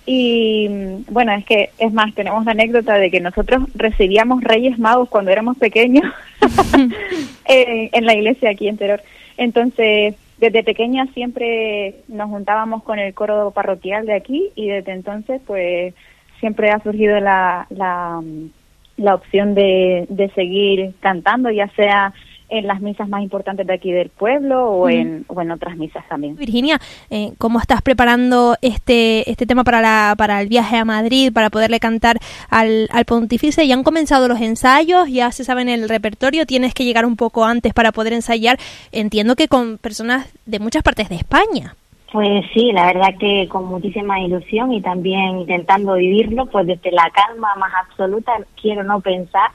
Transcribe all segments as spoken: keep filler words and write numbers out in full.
Y bueno, es que, es más, tenemos la anécdota de que nosotros recibíamos Reyes Magos cuando éramos pequeños eh, en la iglesia aquí en Teror. Entonces, desde pequeña siempre nos juntábamos con el coro parroquial de aquí y desde entonces, pues, siempre ha surgido la, la, la opción de, de seguir cantando, ya sea en las misas más importantes de aquí del pueblo o, mm. en, o en otras misas también. Virginia, eh, ¿cómo estás preparando este este tema para la para el viaje a Madrid, para poderle cantar al, al pontífice? ¿Ya han comenzado los ensayos? ¿Ya se saben el repertorio? ¿Tienes que llegar un poco antes para poder ensayar? Entiendo que con personas de muchas partes de España. Pues sí, la verdad que con muchísima ilusión y también intentando vivirlo, pues desde la calma más absoluta, quiero no pensar,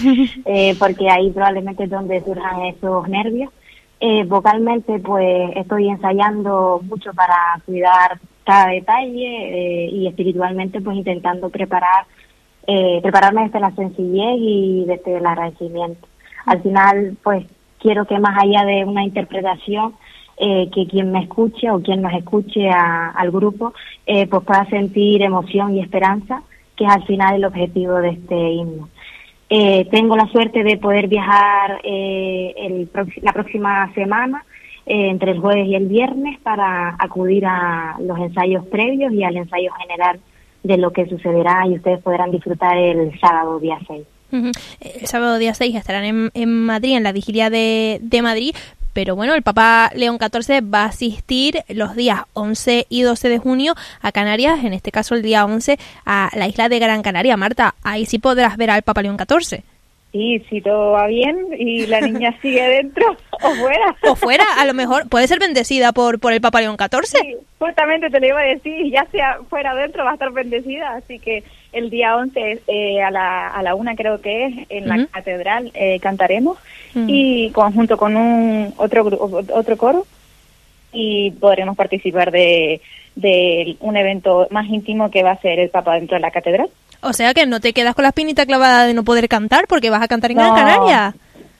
eh, porque ahí probablemente es donde surjan esos nervios. Eh, vocalmente, pues estoy ensayando mucho para cuidar cada detalle eh, y espiritualmente, pues intentando preparar, eh, prepararme desde la sencillez y desde el agradecimiento. Al final, pues quiero que más allá de una interpretación, Eh, que quien me escuche o quien nos escuche a, al grupo eh, pues pueda sentir emoción y esperanza, que es al final el objetivo de este himno. Eh, tengo la suerte de poder viajar eh, el prox- la próxima semana eh, entre el jueves y el viernes para acudir a los ensayos previos y al ensayo general de lo que sucederá y ustedes podrán disfrutar el sábado día seis. Uh-huh. El sábado día seis estarán en, en Madrid, en la vigilia de, de Madrid. Pero bueno, el Papa León catorce va a asistir los días once y doce de junio a Canarias, en este caso el día once a la isla de Gran Canaria. Marta, ahí sí podrás ver al Papa León catorce. Sí, si todo va bien y la niña sigue dentro o fuera. O fuera, a lo mejor puede ser bendecida por por el Papa León catorce. Sí, justamente te lo iba a decir, ya sea fuera o dentro va a estar bendecida, así que el día once eh, a la a la una creo que es, en la uh-huh. catedral eh, cantaremos uh-huh. y conjunto con un otro grupo, otro coro, y podremos participar de, de un evento más íntimo que va a ser el Papa dentro de la catedral. O sea que no te quedas con la espinita clavada de no poder cantar porque vas a cantar en no. Gran Canaria.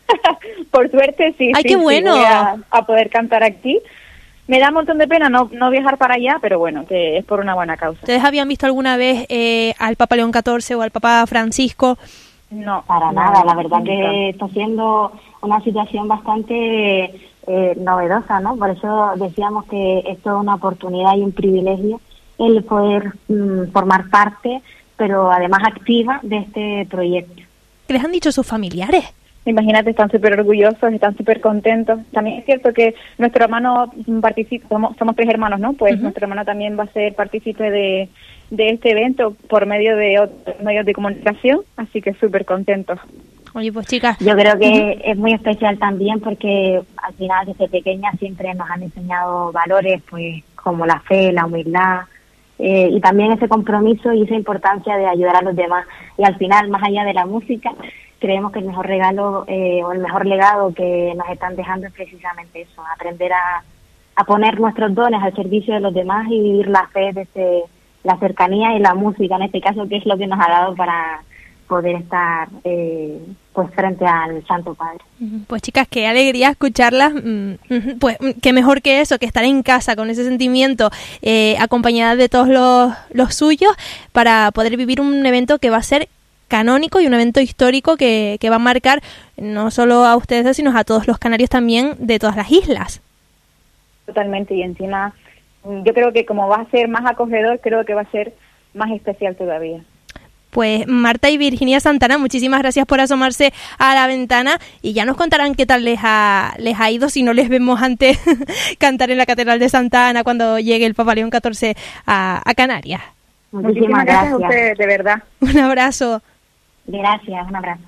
Por suerte sí. ¡Ay, sí, qué bueno! Sí, voy a, a poder cantar aquí. Me da un montón de pena no, no viajar para allá, pero bueno, que es por una buena causa. ¿Ustedes habían visto alguna vez eh, al Papa León catorce o al Papa Francisco? No, para nada. La verdad que está siendo una situación bastante eh, novedosa, ¿no? Por eso decíamos que esto es una oportunidad y un privilegio el poder mm, formar parte, pero además activa, de este proyecto. ¿Qué les han dicho sus familiares? Imagínate, están súper orgullosos, están súper contentos. También es cierto que nuestro hermano participa, somos, somos tres hermanos, ¿no? Pues uh-huh. nuestro hermano también va a ser partícipe de, de este evento por medio de otros medios de comunicación, así que súper contentos. Oye, pues chicas, yo creo que uh-huh. es muy especial también porque al final desde pequeñas siempre nos han enseñado valores, pues como la fe, la humildad, Eh, y también ese compromiso y esa importancia de ayudar a los demás. Y al final, más allá de la música, creemos que el mejor regalo eh, o el mejor legado que nos están dejando es precisamente eso, aprender a, a poner nuestros dones al servicio de los demás y vivir la fe desde la cercanía y la música, en este caso, que es lo que nos ha dado para poder estar eh, pues frente al Santo Padre. Pues chicas, qué alegría escucharlas, pues qué mejor que eso, que estar en casa con ese sentimiento, eh, acompañada de todos los, los suyos, para poder vivir un evento que va a ser canónico y un evento histórico que, que va a marcar no solo a ustedes, sino a todos los canarios también de todas las islas. Totalmente, y encima yo creo que como va a ser más acogedor, creo que va a ser más especial todavía. Pues Marta y Virginia Santana, muchísimas gracias por asomarse a la ventana y ya nos contarán qué tal les ha, les ha ido si no les vemos antes cantar en la Catedral de Santa Ana cuando llegue el Papa León catorce a, a Canarias. Muchísimas, muchísimas gracias, gracias a ustedes, de verdad. Un abrazo. Gracias, un abrazo.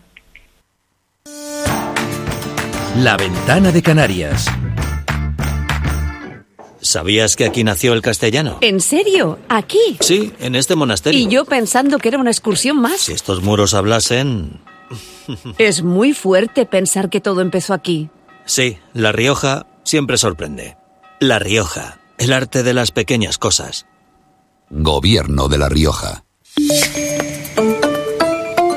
La Ventana de Canarias. ¿Sabías que aquí nació el castellano? ¿En serio? ¿Aquí? Sí, en este monasterio. Y yo pensando que era una excursión más. Si estos muros hablasen... Es muy fuerte pensar que todo empezó aquí. Sí, La Rioja siempre sorprende. La Rioja, el arte de las pequeñas cosas. Gobierno de La Rioja.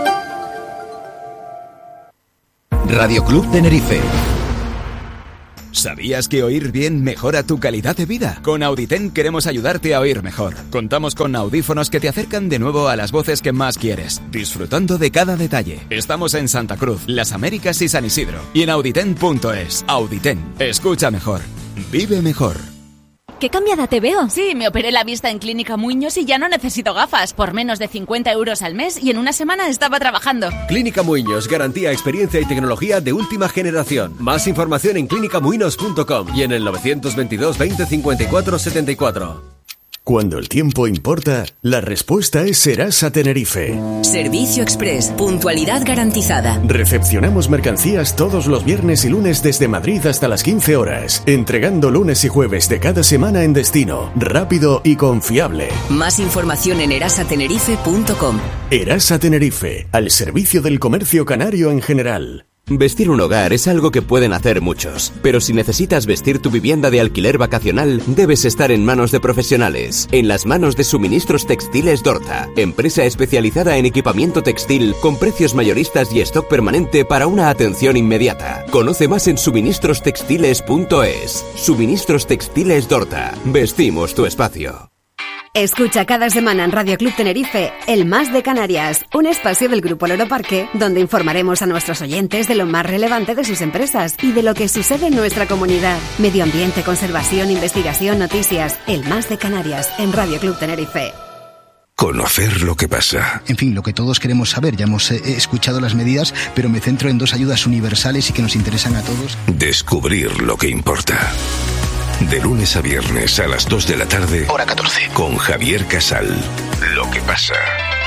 Radio Club Tenerife. ¿Sabías que oír bien mejora tu calidad de vida? Con Auditen queremos ayudarte a oír mejor. Contamos con audífonos que te acercan de nuevo a las voces que más quieres, disfrutando de cada detalle. Estamos en Santa Cruz, Las Américas y San Isidro. Y en auditen punto es. Auditen. Escucha mejor. Vive mejor. ¡Qué cambiada te veo! Sí, me operé la vista en Clínica Muiños y ya no necesito gafas. Por menos de cincuenta euros al mes y en una semana estaba trabajando. Clínica Muiños, garantía, experiencia y tecnología de última generación. Más información en clínica muinos punto com y en el novecientos veintidós veinte cincuenta y cuatro setenta y cuatro. Cuando el tiempo importa, la respuesta es Serasa Tenerife. Servicio Express, puntualidad garantizada. Recepcionamos mercancías todos los viernes y lunes desde Madrid hasta las quince horas, entregando lunes y jueves de cada semana en destino, rápido y confiable. Más información en erasa tenerife punto com. Erasa Tenerife, al servicio del comercio canario en general. Vestir un hogar es algo que pueden hacer muchos, pero si necesitas vestir tu vivienda de alquiler vacacional, debes estar en manos de profesionales. En las manos de Suministros Textiles Dorta, empresa especializada en equipamiento textil con precios mayoristas y stock permanente para una atención inmediata. Conoce más en suministros textiles punto es. Suministros Textiles Dorta. Vestimos tu espacio. Escucha cada semana en Radio Club Tenerife El Más de Canarias, un espacio del Grupo Loro Parque donde informaremos a nuestros oyentes de lo más relevante de sus empresas y de lo que sucede en nuestra comunidad. Medio ambiente, conservación, investigación, noticias. El Más de Canarias en Radio Club Tenerife. Conocer lo que pasa. En fin, lo que todos queremos saber. Ya hemos eh, escuchado las medidas, pero me centro en dos ayudas universales y que nos interesan a todos. Descubrir lo que importa. De lunes a viernes a las dos de la tarde. Hora catorce. Con Javier Casal. Lo que pasa.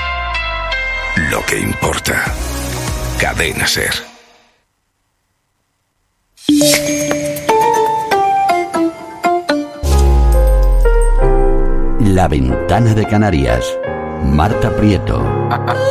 Lo que importa. Cadena SER. La Ventana de Canarias. Marta Prieto.